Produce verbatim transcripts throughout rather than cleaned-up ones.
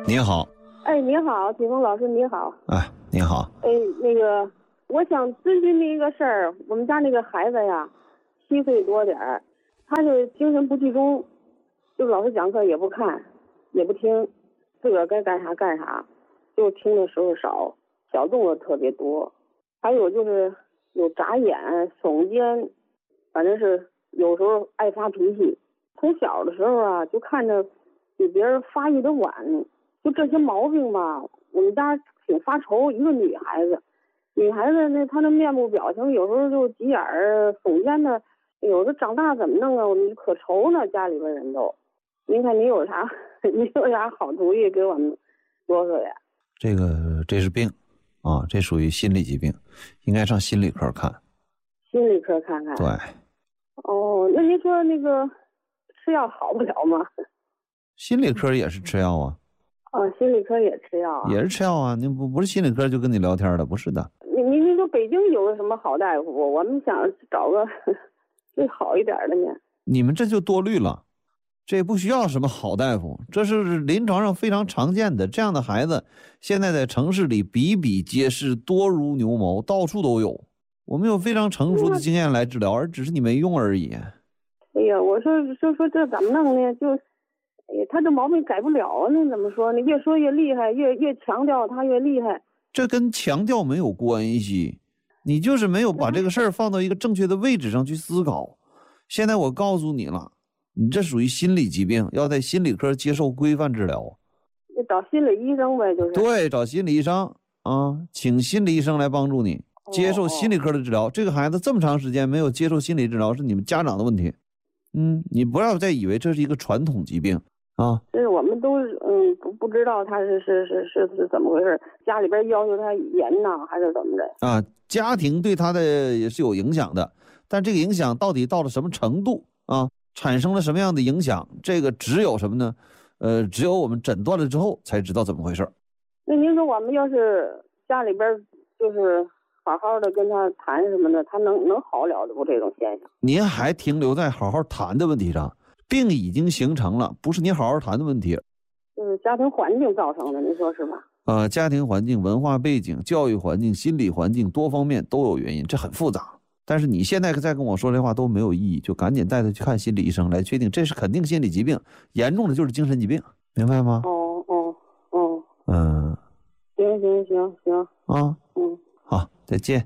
你好。 哎，你好，启峰老师，你好。 哎，你好。 哎，那个，我想咨询你一个事儿。我们家那个孩子呀，七岁多点儿，他就精神不集中，就老师讲课也不看，也不听，自个儿该干啥干啥，就听的时候少，小动作特别多。还有就是有眨眼、耸肩，反正是有时候爱发脾气。从小的时候啊，就看着比别人发育的晚，就这些毛病吧，我们家挺发愁。一个女孩子，女孩子那她的面部表情有时候就急眼儿、耸肩的，有的长大怎么弄啊？我们可愁呢，家里边人都。您看您有啥，您有啥好主意给我们说说呀？ 这个这是病啊，这属于心理疾病，应该上心理科看。 心理科看看。 对。 哦，那您说那个吃药好不了吗？ 心理科也是吃药啊。 哦，心理科也吃药啊。 也是吃药啊，你不不是心理科就跟你聊天的，不是的。 您您您说北京有个什么好大夫？我们想找个最好一点的呢。 你们这就多虑了，这不需要什么好大夫，这是临床上非常常见的。这样的孩子现在在城市里比比皆是，多如牛毛，到处都有。我们有非常成熟的经验来治疗，而只是你没用而已。 哎呀，我说说说这怎么弄呢？就，哎呀，他这毛病改不了啊！那怎么说呢？越说越厉害，越越强调他越厉害。 这跟强调没有关系，你就是没有把这个事儿放到一个正确的位置上去思考。现在我告诉你了，你这属于心理疾病，要在心理科接受规范治疗。 你找心理医生呗，就是。 对，找心理医生啊，请心理医生来帮助你接受心理科的治疗。哦哦，这个孩子这么长时间没有接受心理治疗，是你们家长的问题。嗯，你不要再以为这是一个传统疾病啊。 是我们都嗯不不知道他是是是是是怎么回事，家里边要求他严呐，还是怎么的啊？家庭对他的也是有影响的，但这个影响到底到了什么程度啊？产生了什么样的影响？这个只有什么呢？呃，只有我们诊断了之后才知道怎么回事。 那您说我们要是家里边就是好好的跟他谈什么的，他能能好了的不？这种现象， 您还停留在好好谈的问题上，病已经形成了，不是你好好谈的问题。 就是家庭环境造成的，您说是吧？ 呃，家庭环境、文化背景、教育环境、心理环境多方面都有原因，这很复杂。但是你现在再跟我说这话都没有意义，就赶紧带他去看心理医生，来确定这是肯定心理疾病，严重的就是精神疾病，明白吗？ 哦哦哦。 嗯。 行行行行。 啊。 嗯。 好，再见。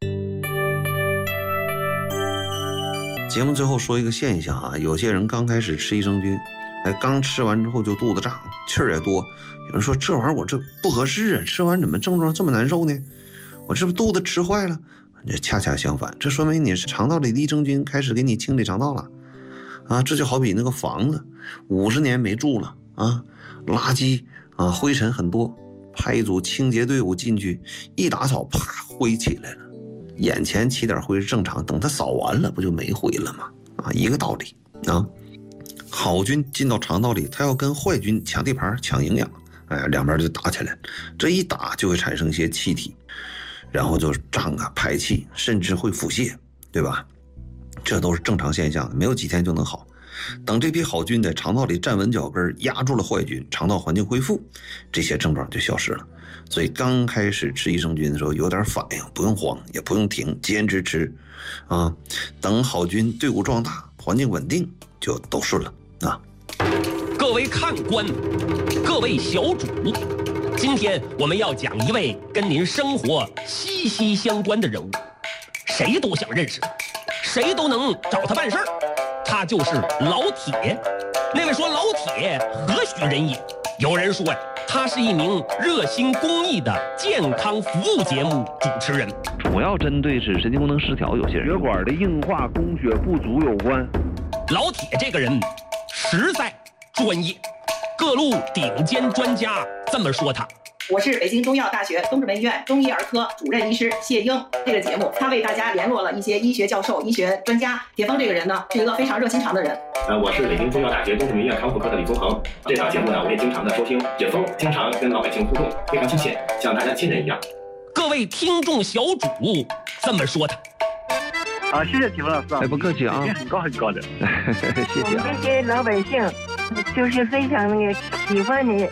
节目最后说一个现象啊，有些人刚开始吃益生菌，哎，刚吃完之后就肚子胀，气儿也多。有人说这玩意儿我这不合适啊，吃完怎么症状这么难受呢？我是不是肚子吃坏了？这恰恰相反，这说明你是肠道里的益生菌开始给你清理肠道了啊！这就好比那个房子五十年没住了啊，垃圾啊灰尘很多，派一组清洁队伍进去一打扫，啪，灰起来了。眼前起点灰是正常，等它扫完了不就没灰了吗？啊，一个道理啊。好菌进到肠道里，它要跟坏菌抢地盘抢营养，哎，两边就打起来，这一打就会产生一些气体，然后就胀啊排气，甚至会腹泻，对吧？这都是正常现象，没有几天就能好。等这批好菌在肠道里站稳脚跟，压住了坏菌，肠道环境恢复，这些症状就消失了。所以刚开始吃益生菌的时候有点反应，不用慌，也不用停，坚持吃啊。等好菌队伍壮大，环境稳定，就都顺了啊。 各位看官，各位小主，今天我们要讲一位跟您生活息息相关的人物，谁都想认识，谁都能找他办事儿。他就是老铁。那位说老铁何许人也？有人说呀，他是一名热心公益的健康服务节目主持人， 主要针对是神经功能失调有些人血管的硬化供血不足有关。 老铁这个人实在专业，各路顶尖专家这么说他。 我是北京中医药大学东直门医院中医儿科主任医师谢英。这个节目他为大家联络了一些医学教授、医学专家。铁峰这个人呢，是一个非常热心肠的人。 呃，我是北京中医药大学东直门医院康复科的李宗恒。这档节目呢，我也经常的收听。铁峰经常跟老百姓互动，非常亲切，像大家亲人一样。 各位听众小主这么说他。 啊，谢谢铁峰老师啊， 哎，不客气啊， 很高很高的， 谢谢啊。 我们这些老百姓就是非常那个喜欢你。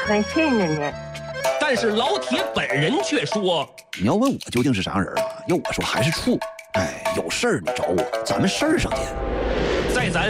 很信任您。 但是老铁本人却说：“ 你要问我究竟是啥人啊？要我说还是处。哎，有事儿你找我，咱们事儿上见。” 在咱